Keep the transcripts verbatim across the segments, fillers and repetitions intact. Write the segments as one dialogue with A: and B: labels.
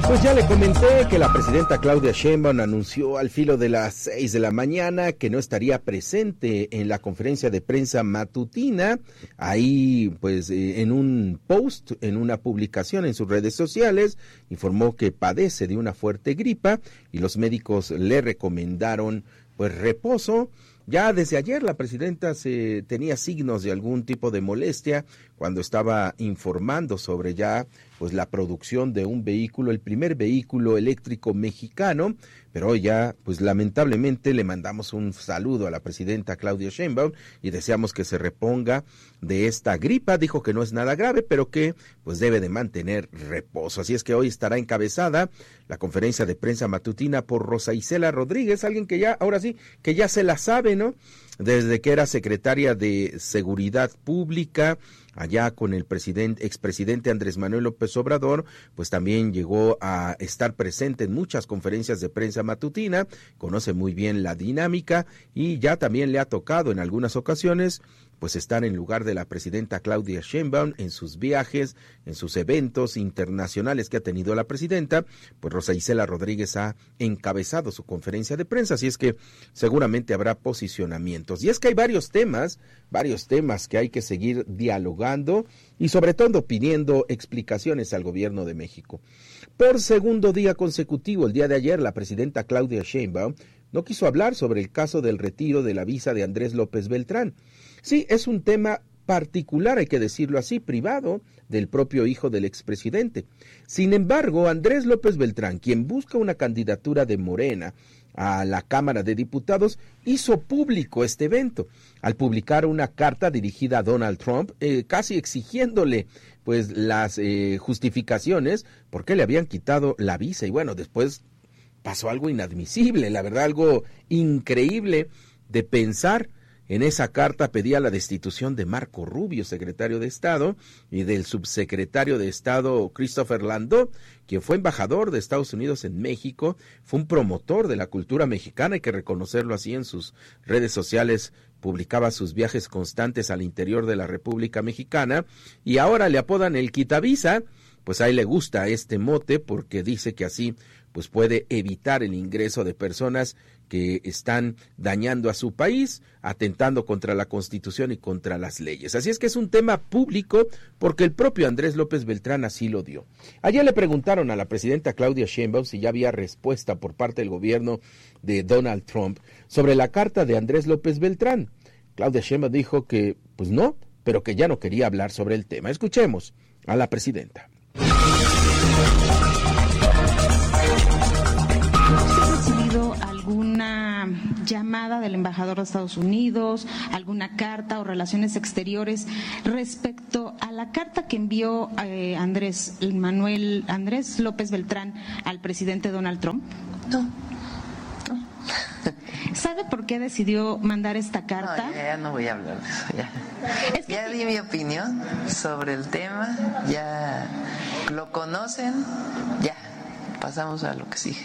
A: Pues ya le comenté que la presidenta Claudia Sheinbaum anunció al filo de las seis de la mañana que no estaría presente en la conferencia de prensa matutina. Ahí, pues, eh, en un post, en una publicación en sus redes sociales, informó que padece de una fuerte gripa y los médicos le recomendaron, pues, reposo. Ya desde ayer la presidenta se tenía signos de algún tipo de molestia cuando estaba informando sobre ya pues la producción de un vehículo, el primer vehículo eléctrico mexicano, pero hoy ya pues lamentablemente le mandamos un saludo a la presidenta Claudia Sheinbaum y deseamos que se reponga de esta gripa. Dijo que no es nada grave, pero que pues debe de mantener reposo. Así es que hoy estará encabezada la conferencia de prensa matutina por Rosa Isela Rodríguez, alguien que ya, ahora sí, que ya se la sabe, ¿no? Desde que era secretaria de Seguridad Pública, allá con el presidente, expresidente Andrés Manuel López Obrador, pues también llegó a estar presente en muchas conferencias de prensa matutina, conoce muy bien la dinámica y ya también le ha tocado en algunas ocasiones pues estar en lugar de la presidenta Claudia Sheinbaum en sus viajes, en sus eventos internacionales que ha tenido la presidenta. Pues Rosa Isela Rodríguez ha encabezado su conferencia de prensa, así es que seguramente habrá posicionamientos. Y es que hay varios temas, varios temas que hay que seguir dialogando y sobre todo pidiendo explicaciones al gobierno de México. Por segundo día consecutivo, el día de ayer, la presidenta Claudia Sheinbaum no quiso hablar sobre el caso del retiro de la visa de Andrés López Beltrán. Sí, es un tema particular, hay que decirlo así, privado, del propio hijo del expresidente. Sin embargo, Andrés López Beltrán, quien busca una candidatura de Morena a la Cámara de Diputados, hizo público este evento al publicar una carta dirigida a Donald Trump, eh, casi exigiéndole pues las eh, justificaciones por qué le habían quitado la visa. Y bueno, después pasó algo inadmisible, la verdad, algo increíble de pensar. En esa carta pedía la destitución de Marco Rubio, secretario de Estado, y del subsecretario de Estado Christopher Landau, quien fue embajador de Estados Unidos en México, fue un promotor de la cultura mexicana, hay que reconocerlo así, en sus redes sociales publicaba sus viajes constantes al interior de la República Mexicana, y ahora le apodan el quitavisa. Pues a él le gusta este mote porque dice que así pues puede evitar el ingreso de personas que están dañando a su país, atentando contra la Constitución y contra las leyes. Así es que es un tema público porque el propio Andrés López Beltrán así lo dio. Ayer le preguntaron a la presidenta Claudia Sheinbaum si ya había respuesta por parte del gobierno de Donald Trump sobre la carta de Andrés López Beltrán. Claudia Sheinbaum dijo que pues no, pero que ya no quería hablar sobre el tema. Escuchemos a la presidenta.
B: ¿Ha recibido alguna llamada del embajador de Estados Unidos, alguna carta o relaciones exteriores respecto a la carta que envió eh, Andrés Manuel Andrés López Beltrán al presidente Donald Trump?
C: No.
B: no. ¿Sabe por qué decidió mandar esta carta?
C: No, ya, ya no voy a hablar de eso. Ya, es que ya di mi opinión sobre el tema, ya lo conocen, ya, pasamos a lo que sigue.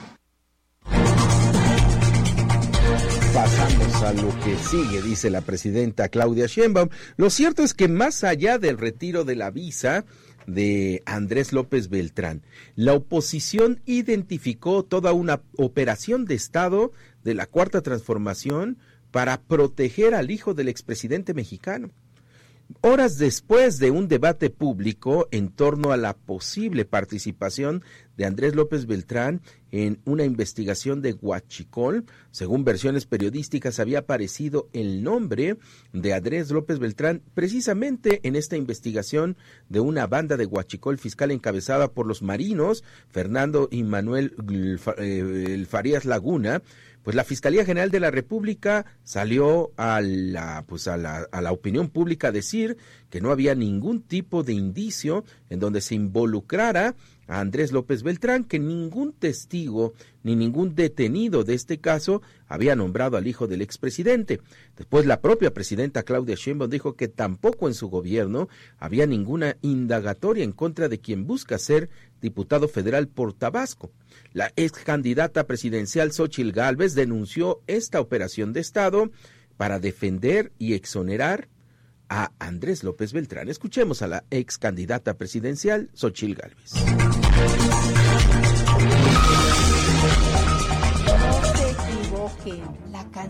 A: Pasamos a lo que sigue, dice la presidenta Claudia Sheinbaum. Lo cierto es que más allá del retiro de la visa de Andrés López Beltrán, la oposición identificó toda una operación de Estado de la Cuarta Transformación para proteger al hijo del expresidente mexicano. Horas después de un debate público en torno a la posible participación de Andrés López Beltrán en una investigación de Huachicol, según versiones periodísticas había aparecido el nombre de Andrés López Beltrán precisamente en esta investigación de una banda de Huachicol fiscal encabezada por los marinos Fernando y Manuel eh, Farías Laguna. Pues la Fiscalía General de la República salió a la, pues a la, a la opinión pública a decir que no había ningún tipo de indicio en donde se involucrara a Andrés López Beltrán, que ningún testigo ni ningún detenido de este caso había nombrado al hijo del expresidente. Después la propia presidenta Claudia Sheinbaum dijo que tampoco en su gobierno había ninguna indagatoria en contra de quien busca ser diputado federal por Tabasco. La ex candidata presidencial Xóchitl Gálvez denunció esta operación de Estado para defender y exonerar a Andrés López Beltrán. Escuchemos a la ex candidata presidencial Xóchitl Gálvez.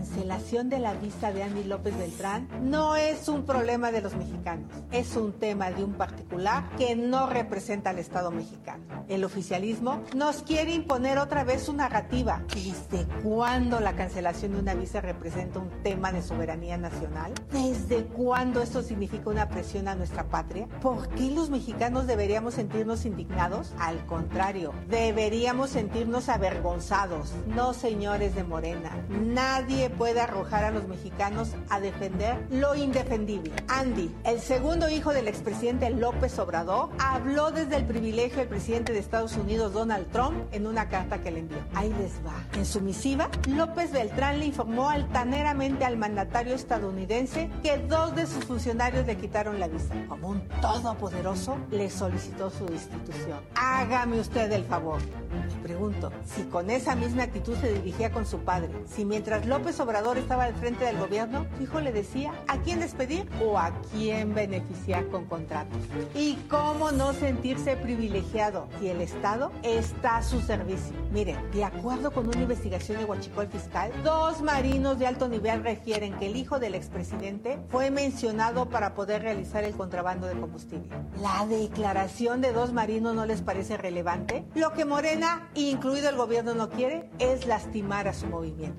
D: cancelación de la visa de Andy López Beltrán no es un problema de los mexicanos, es un tema de un particular que no representa al Estado mexicano. El oficialismo nos quiere imponer otra vez su narrativa. ¿Desde cuándo la cancelación de una visa representa un tema de soberanía nacional? ¿Desde cuándo esto significa una presión a nuestra patria? ¿Por qué los mexicanos deberíamos sentirnos indignados? Al contrario, deberíamos sentirnos avergonzados. No, señores de Morena, nadie puede arrojar a los mexicanos a defender lo indefendible. Andy, el segundo hijo del expresidente López Obrador, habló desde el privilegio del presidente de Estados Unidos, Donald Trump, en una carta que le envió. Ahí les va. En su misiva, López Beltrán le informó altaneramente al mandatario estadounidense que dos de sus funcionarios le quitaron la visa. Como un todopoderoso, le solicitó su destitución. Hágame usted el favor. Me pregunto, si con esa misma actitud se dirigía con su padre, si mientras López Obrador estaba al frente del gobierno, su hijo le decía a quién despedir o a quién beneficiar con contratos. Y cómo no sentirse privilegiado si el Estado está a su servicio. Miren, de acuerdo con una investigación de Huachicol Fiscal, dos marinos de alto nivel refieren que el hijo del expresidente fue mencionado para poder realizar el contrabando de combustible. ¿La declaración de dos marinos no les parece relevante? Lo que Morena, incluido el gobierno, no quiere es lastimar a su movimiento.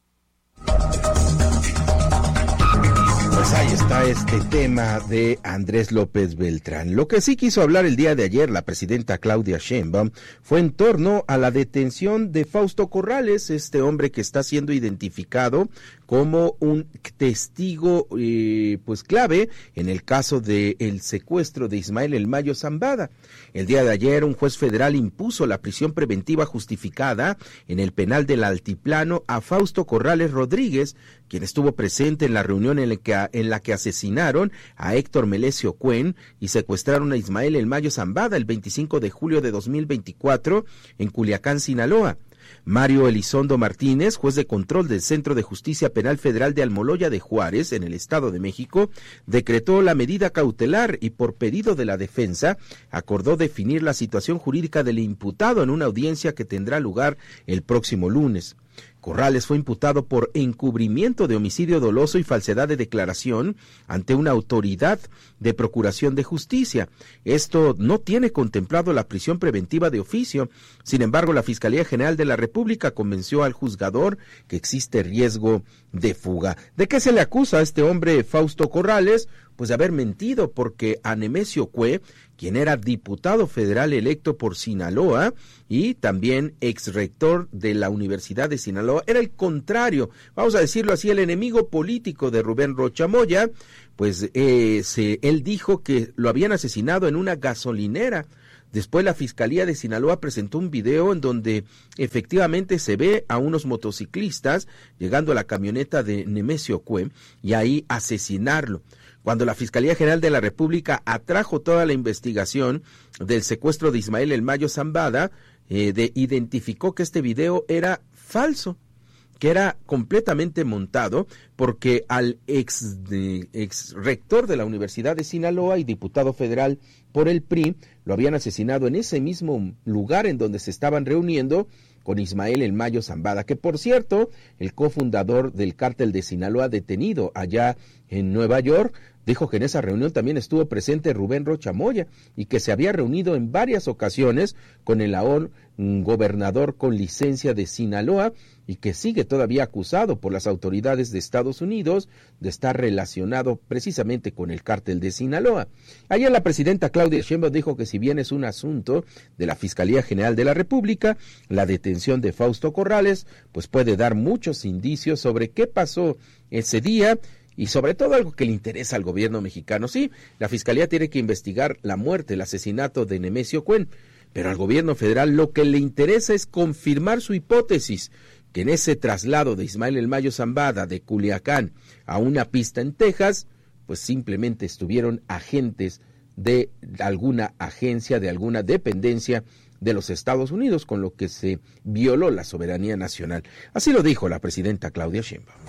A: Pues ahí está este tema de Andrés López Beltrán. Lo que sí quiso hablar el día de ayer la presidenta Claudia Sheinbaum fue en torno a la detención de Fausto Corrales, este hombre que está siendo identificado como un testigo eh, pues clave en el caso del secuestro de Ismael El Mayo Zambada. El día de ayer un juez federal impuso la prisión preventiva justificada en el penal del Altiplano a Fausto Corrales Rodríguez, quien estuvo presente en la reunión en la que, en la que asesinaron a Héctor Melesio Cuen y secuestraron a Ismael El Mayo Zambada el veinticinco de julio de dos mil veinticuatro en Culiacán, Sinaloa. Mario Elizondo Martínez, juez de control del Centro de Justicia Penal Federal de Almoloya de Juárez, en el Estado de México, decretó la medida cautelar y por pedido de la defensa acordó definir la situación jurídica del imputado en una audiencia que tendrá lugar el próximo lunes. Corrales fue imputado por encubrimiento de homicidio doloso y falsedad de declaración ante una autoridad de procuración de justicia. Esto no tiene contemplado la prisión preventiva de oficio. Sin embargo, la Fiscalía General de la República convenció al juzgador que existe riesgo de fuga. ¿De qué se le acusa a este hombre Fausto Corrales? Pues de haber mentido, porque a Nemesio Cue, quien era diputado federal electo por Sinaloa y también ex rector de la Universidad de Sinaloa, era el contrario, vamos a decirlo así, el enemigo político de Rubén Rocha Moya, pues eh, se, él dijo que lo habían asesinado en una gasolinera. Después la Fiscalía de Sinaloa presentó un video en donde efectivamente se ve a unos motociclistas llegando a la camioneta de Nemesio Cue y ahí asesinarlo. Cuando la Fiscalía General de la República atrajo toda la investigación del secuestro de Ismael El Mayo Zambada, eh, de, identificó que este video era falso, que era completamente montado, porque al ex, de, ex rector de la Universidad de Sinaloa y diputado federal por el P R I lo habían asesinado en ese mismo lugar en donde se estaban reuniendo con Ismael El Mayo Zambada, que por cierto, el cofundador del cártel de Sinaloa detenido allá en Nueva York, dijo que en esa reunión también estuvo presente Rubén Rocha Moya y que se había reunido en varias ocasiones con el ahora gobernador con licencia de Sinaloa y que sigue todavía acusado por las autoridades de Estados Unidos de estar relacionado precisamente con el cártel de Sinaloa. Ayer la presidenta Claudia Sheinbaum dijo que si bien es un asunto de la Fiscalía General de la República, la detención de Fausto Corrales pues puede dar muchos indicios sobre qué pasó ese día y sobre todo algo que le interesa al gobierno mexicano. Sí, la Fiscalía tiene que investigar la muerte, el asesinato de Nemesio Cuen, pero al gobierno federal lo que le interesa es confirmar su hipótesis, que en ese traslado de Ismael El Mayo Zambada de Culiacán a una pista en Texas, pues simplemente estuvieron agentes de alguna agencia, de alguna dependencia de los Estados Unidos, con lo que se violó la soberanía nacional. Así lo dijo la presidenta Claudia Sheinbaum.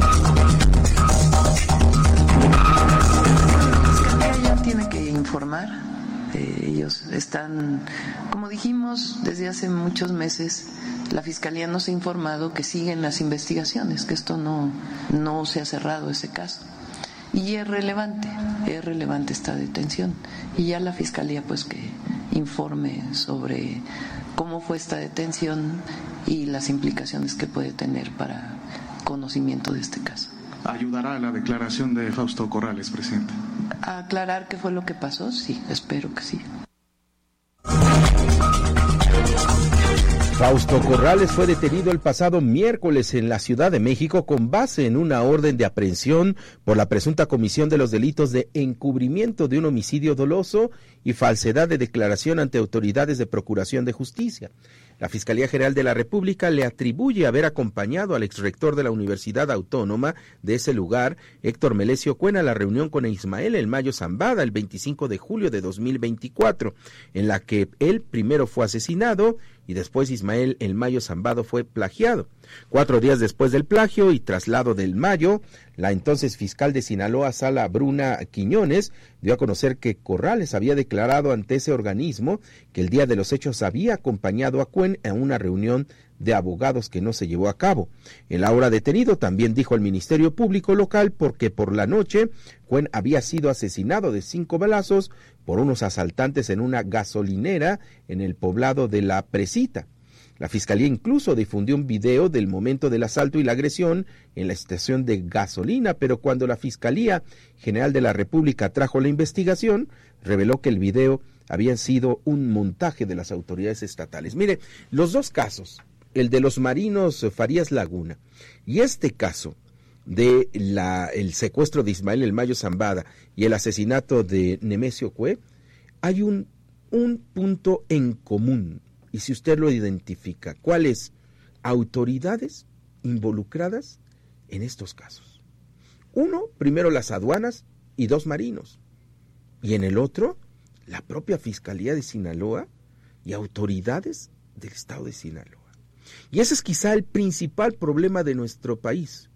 C: La Fiscalía ya tiene que informar. Eh, ellos están, como dijimos desde hace muchos meses, la Fiscalía nos ha informado que siguen las investigaciones, que esto no, no se ha cerrado ese caso. Y es relevante, es relevante esta detención. Y ya la Fiscalía pues que informe sobre cómo fue esta detención y las implicaciones que puede tener para conocimiento de este caso.
E: ¿Ayudará a la declaración de Fausto Corrales, presidente?
C: ¿A aclarar qué fue lo que pasó? Sí, espero que sí.
A: Fausto Corrales fue detenido el pasado miércoles en la Ciudad de México con base en una orden de aprehensión por la presunta comisión de los delitos de encubrimiento de un homicidio doloso y falsedad de declaración ante autoridades de procuración de justicia. La Fiscalía General de la República le atribuye haber acompañado al exrector de la Universidad Autónoma de ese lugar, Héctor Melesio Cuen, a la reunión con Ismael El Mayo Zambada el veinticinco de julio de dos mil veinticuatro, en la que él primero fue asesinado y después Ismael El Mayo Zambada fue plagiado. Cuatro días después del plagio y traslado del Mayo, la entonces fiscal de Sinaloa, Sala Bruna Quiñones, dio a conocer que Corrales había declarado ante ese organismo que el día de los hechos había acompañado a Cuen a una reunión de abogados que no se llevó a cabo. El ahora detenido también dijo al Ministerio Público local porque por la noche Cuen había sido asesinado de cinco balazos por unos asaltantes en una gasolinera en el poblado de La Presita. La Fiscalía incluso difundió un video del momento del asalto y la agresión en la estación de gasolina, pero cuando la Fiscalía General de la República trajo la investigación, reveló que el video había sido un montaje de las autoridades estatales. Mire, los dos casos, el de los marinos Farías Laguna y este caso de la, el secuestro de Ismael El Mayo Zambada y el asesinato de Nemesio Cue, hay un, un punto en común. Y si usted lo identifica, ¿cuáles? Autoridades involucradas en estos casos. Uno, primero las aduanas y dos marinos. Y en el otro, la propia Fiscalía de Sinaloa y autoridades del estado de Sinaloa. Y ese es quizá el principal problema de nuestro país,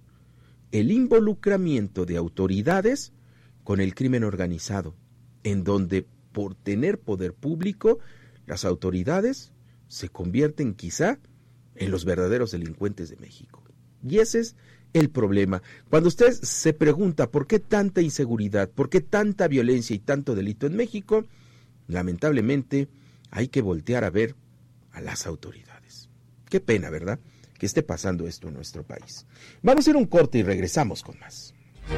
A: el involucramiento de autoridades con el crimen organizado, en donde por tener poder público, las autoridades se convierten quizá en los verdaderos delincuentes de México. Y ese es el problema. Cuando usted se pregunta por qué tanta inseguridad, por qué tanta violencia y tanto delito en México, lamentablemente hay que voltear a ver a las autoridades. Qué pena, ¿verdad?, que esté pasando esto en nuestro país. Vamos a ir a un corte y regresamos con más.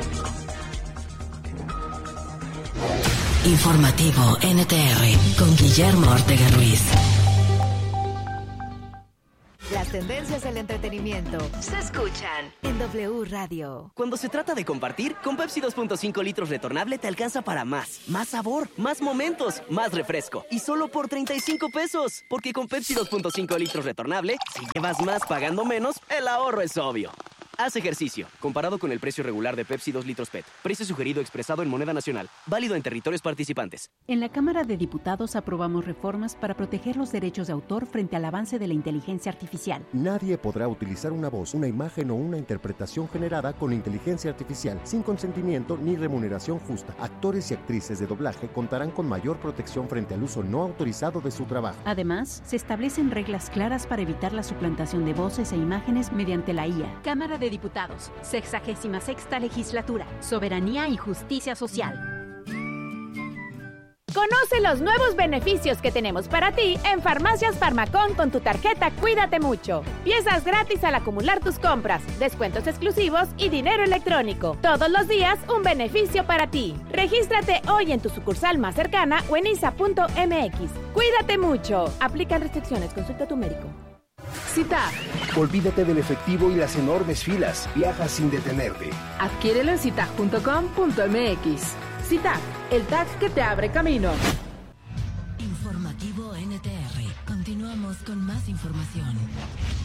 F: Informativo N T R con Guillermo Ortega Ruiz.
G: Las tendencias del entretenimiento se escuchan en W Radio.
H: Cuando se trata de compartir, con Pepsi dos punto cinco litros retornable te alcanza para más. Más sabor, más momentos, más refresco. Y solo por treinta y cinco pesos. Porque con Pepsi dos punto cinco litros retornable, si llevas más pagando menos, el ahorro es obvio. Haz ejercicio, comparado con el precio regular de Pepsi dos litros P E T. Precio sugerido expresado en moneda nacional. Válido en territorios participantes.
I: En la Cámara de Diputados aprobamos reformas para proteger los derechos de autor frente al avance de la inteligencia artificial.
J: Nadie podrá utilizar una voz, una imagen o una interpretación generada con inteligencia artificial sin consentimiento ni remuneración justa. Actores y actrices de doblaje contarán con mayor protección frente al uso no autorizado de su trabajo.
I: Además, se establecen reglas claras para evitar la suplantación de voces e imágenes mediante la I A.
K: Cámara de Diputados, sexagésima sexta legislatura, soberanía y justicia social.
L: Conoce los nuevos beneficios que tenemos para ti en Farmacias Farmacón con tu tarjeta Cuídate Mucho. Piezas gratis al acumular tus compras, descuentos exclusivos y dinero electrónico. Todos los días un beneficio para ti. Regístrate hoy en tu sucursal más cercana o en I S A punto M X. Cuídate mucho. Aplican restricciones. Consulta a tu médico.
M: Citac. Olvídate del efectivo y las enormes filas. Viaja sin detenerte.
N: Adquiérelo en citac punto com punto m x. Citac, el tag que te abre camino.
F: Informativo N T R. Continuamos con más información.